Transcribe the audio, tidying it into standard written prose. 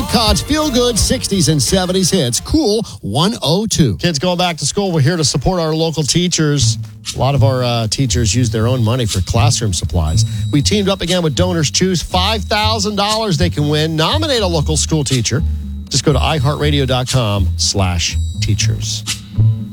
Cod's feel-good 60s and 70s hits. Cool 102. Kids going back to school, we're here to support our local teachers. A lot of our teachers use their own money for classroom supplies. We teamed up again with Donors Choose. $5,000 they can win. Nominate a local school teacher. Just go to iHeartRadio.com/teachers.